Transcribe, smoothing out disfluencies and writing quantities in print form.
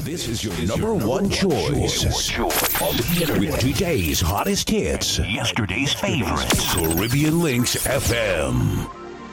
This is your number one choice. With today's hottest hits, yesterday's favorites. Caribbean Links FM.